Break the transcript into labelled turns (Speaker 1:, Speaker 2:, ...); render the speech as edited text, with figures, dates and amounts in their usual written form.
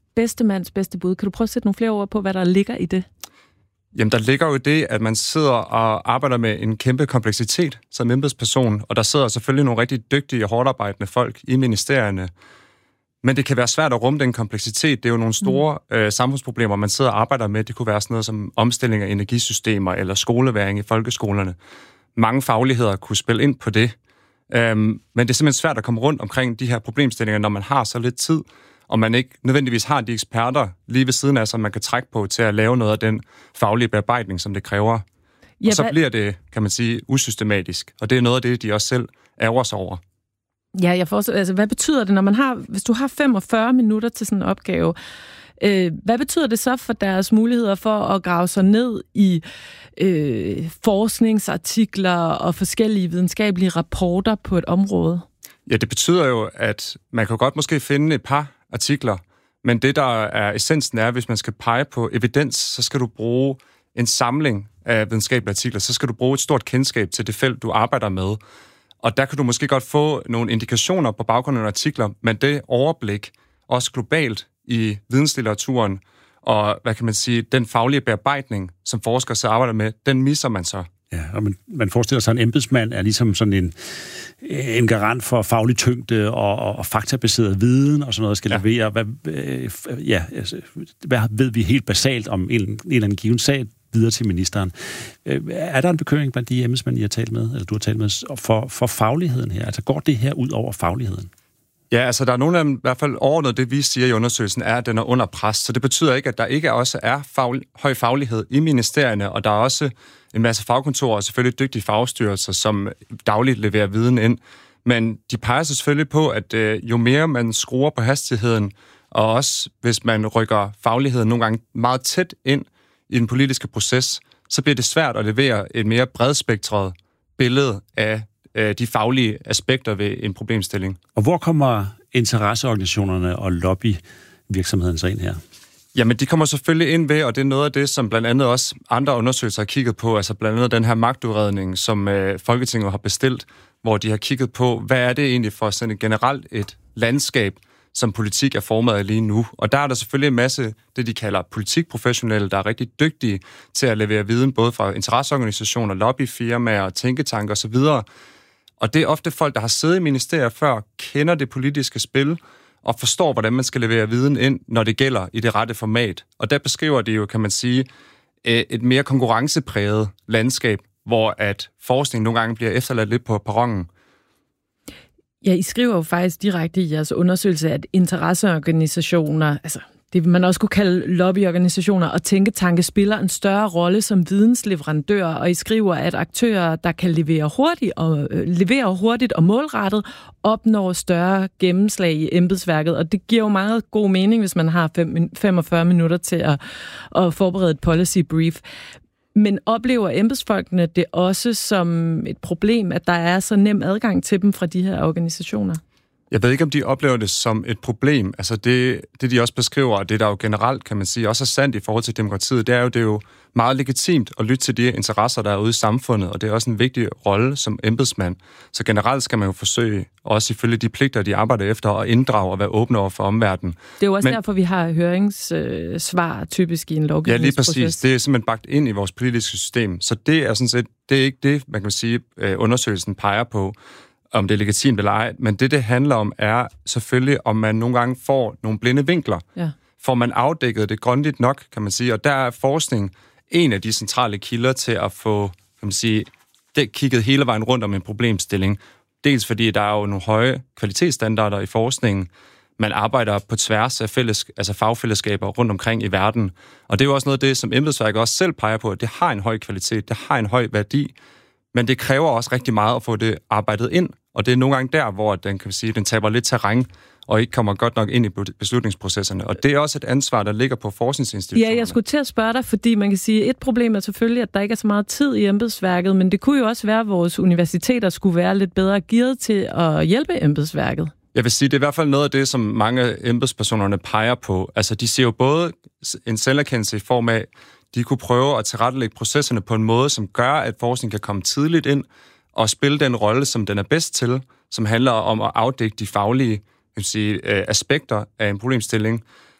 Speaker 1: bedste mands bedste bud? Kan du prøve at sætte nogle flere ord på, hvad der ligger i det?
Speaker 2: Jamen, der ligger jo det, at man sidder og arbejder med en kæmpe kompleksitet som embedsperson, og der sidder selvfølgelig nogle rigtig dygtige og hårdarbejdende folk i ministerierne. Men det kan være svært at rumme den kompleksitet. Det er jo nogle store samfundsproblemer, man sidder og arbejder med. Det kunne være sådan noget som omstilling af energisystemer eller skoleværing i folkeskolerne. Mange fagligheder kunne spille ind på det. Men det er simpelthen svært at komme rundt omkring de her problemstillinger, når man har så lidt tid, og man ikke nødvendigvis har de eksperter lige ved siden af, som man kan trække på til at lave noget af den faglige bearbejdning, som det kræver. Ja, og så bliver det, kan man sige, usystematisk. Og det er noget af det, de også selv ærger sig over.
Speaker 1: Ja, jeg forstår, altså, hvad betyder det, hvis du har 45 minutter til sådan en opgave? Hvad betyder det så for deres muligheder for at grave sig ned i forskningsartikler og forskellige videnskabelige rapporter på et område? Ja,
Speaker 2: det betyder jo, at man kan godt måske finde et par artikler, men det, der er essensen er, hvis man skal pege på evidens, så skal du bruge en samling af videnskabelige artikler, så skal du bruge et stort kendskab til det felt, du arbejder med. Og der kan du måske godt få nogle indikationer på baggrund af artikler, men det overblik, også globalt i videnslitteraturen, og hvad kan man sige, den faglige bearbejdning, som forskere så arbejder med, den misser man så.
Speaker 3: Ja, og man forestiller sig, at en embedsmand er ligesom sådan en garant for faglig tyngde og faktabaseret viden og sådan noget, skal levere. Hvad ved vi helt basalt om en eller anden given sag videre til ministeren? Er der en bekymring blandt de embedsmænd, I har talt med, eller du har talt med, for fagligheden her? Altså går det her ud over fagligheden?
Speaker 2: Ja, altså der er nogle af dem, i hvert fald overordnet, det vi siger i undersøgelsen, er, at den er under pres. Så det betyder ikke, at der ikke også er høj faglighed i ministerierne, og der er også en masse fagkontorer og selvfølgelig dygtige fagstyrelser, som dagligt leverer viden ind. Men de peger selvfølgelig på, at jo mere man skruer på hastigheden, og også hvis man rykker fagligheden nogle gange meget tæt ind i den politiske proces, så bliver det svært at levere et mere bredspektret billede af de faglige aspekter ved en problemstilling.
Speaker 3: Og hvor kommer interesseorganisationerne og lobbyvirksomheden så ind her?
Speaker 2: Jamen, de kommer selvfølgelig ind ved, og det er noget af det, som blandt andet også andre undersøgelser har kigget på, altså blandt andet den her magtudredning, som Folketinget har bestilt, hvor de har kigget på, hvad er det egentlig for sådan generelt et landskab, som politik er formet af lige nu. Og der er der selvfølgelig en masse, det de kalder politikprofessionelle, der er rigtig dygtige til at levere viden, både fra interesseorganisationer, lobbyfirmaer, tænketanker osv. Og det er ofte folk, der har siddet i ministerier før, kender det politiske spil, og forstår, hvordan man skal levere viden ind, når det gælder i det rette format. Og der beskriver det jo, kan man sige, et mere konkurrencepræget landskab, hvor at forskning nogle gange bliver efterladt lidt på perronen.
Speaker 1: Ja, I skriver jo faktisk direkte i jeres undersøgelse, at interesseorganisationer, altså det man også kunne kalde lobbyorganisationer og tænketanke, spiller en større rolle som vidensleverandører, og I skriver, at aktører, der kan levere hurtigt og målrettet, opnår større gennemslag i embedsværket, og det giver jo meget god mening, hvis man har 45 minutter til at forberede et policy brief. Men oplever embedsfolkene det også som et problem, at der er så nem adgang til dem fra de her organisationer?
Speaker 2: Jeg ved ikke, om de oplever det som et problem. Altså det de også beskriver, og det der jo generelt, kan man sige, også er sandt i forhold til demokratiet, det er jo meget legitimt at lytte til de interesser, der er ude i samfundet, og det er også en vigtig rolle som embedsmand. Så generelt skal man jo forsøge, også ifølge de pligter, de arbejder efter, at inddrage og være åbne over for omverdenen.
Speaker 1: Det er jo også derfor, vi har høringssvar typisk i en lovgivningsproces.
Speaker 2: Ja, lige præcis. Det er simpelthen bagt ind i vores politiske system. Så det er sådan set, det er ikke det, man kan sige, undersøgelsen peger på, om det er legitimt eller ej, men det handler om, er selvfølgelig, om man nogle gange får nogle blinde vinkler. Ja. Får man afdækket det grundigt nok, kan man sige, og der er forskning en af de centrale kilder til at få, kan man sige, det kigget hele vejen rundt om en problemstilling. Dels fordi der er jo nogle høje kvalitetsstandarder i forskningen, man arbejder på tværs af fagfællesskaber rundt omkring i verden, og det er jo også noget af det, som embedsværket også selv peger på, at det har en høj kvalitet, det har en høj værdi, men det kræver også rigtig meget at få det arbejdet ind, og det er nogle gange der, hvor den taber lidt terræn, og ikke kommer godt nok ind i beslutningsprocesserne. Og det er også et ansvar, der ligger på forskningsinstitutionerne.
Speaker 1: Ja, jeg skulle til at spørge dig, fordi man kan sige, et problem er selvfølgelig, at der ikke er så meget tid i embedsværket, men det kunne jo også være, at vores universiteter skulle være lidt bedre gearet til at hjælpe embedsværket.
Speaker 2: Jeg vil sige, det er i hvert fald noget af det, som mange embedspersonerne peger på. Altså, de ser jo både en selverkendelse i form af, de kunne prøve at tilrettelægge processerne på en måde, som gør, at forskning kan komme tidligt ind og spille den rolle, som den er bedst til, som handler om at afdække de faglige aspekter af en problemstilling.